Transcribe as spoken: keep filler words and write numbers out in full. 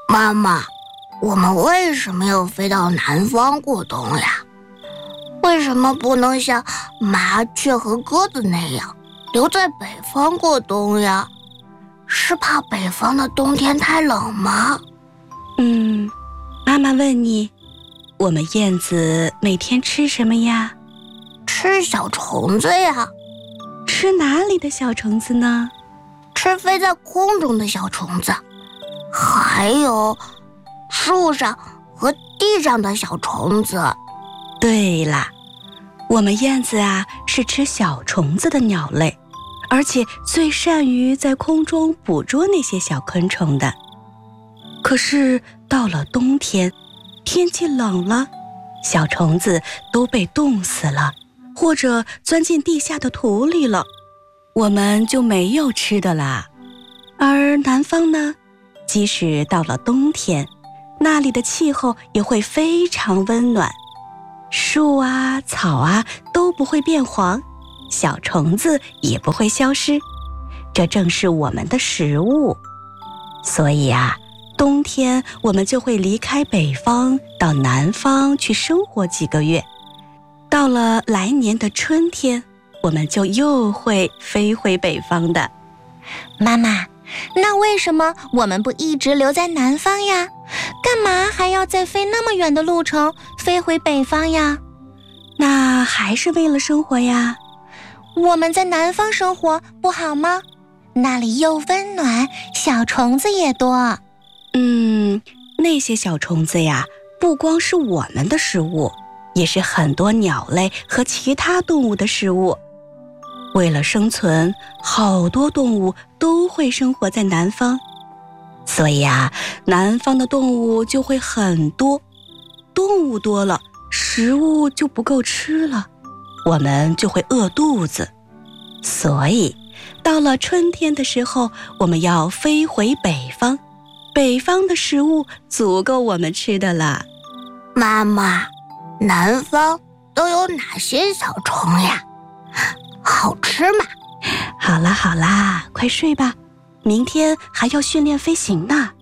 妈妈，我们为什么要飞到南方过冬呀？为什么不能像麻雀和鸽子那样留在北方过冬呀？是怕北方的冬天太冷吗？ 嗯，妈妈问你，我们燕子每天吃什么呀？ 吃小虫子呀。 吃哪里的小虫子呢？ 吃飞在空中的小虫子，还有树上和地上的小虫子。 对啦，我们燕子啊是吃小虫子的鸟类，而且最善于在空中捕捉那些小昆虫的。可是到了冬天，天气冷了，小虫子都被冻死了，或者钻进地下的土里了，我们就没有吃的啦。而南方呢，即使到了冬天，那里的气候也会非常温暖，树啊草啊都不会变黄，小虫子也不会消失，这正是我们的食物。所以啊，冬天我们就会离开北方到南方去生活几个月，到了来年的春天，我们就又会飞回北方的。 妈妈，那为什么我们不一直留在南方呀？干嘛还要再飞那么远的路程飞回北方呀？ 那还是为了生活呀。 我们在南方生活不好吗？那里又温暖，小虫子也多。 嗯，那些小虫子呀，不光是我们的食物，也是很多鸟类和其他动物的食物。为了生存，好多动物都会生活在南方，所以啊，南方的动物就会很多。动物多了，食物就不够吃了，我们就会饿肚子。所以，到了春天的时候，我们要飞回北方，北方的食物足够我们吃的了。 妈妈，南方都有哪些小虫呀？好吃吗？ 好啦好啦，快睡吧，明天还要训练飞行呢。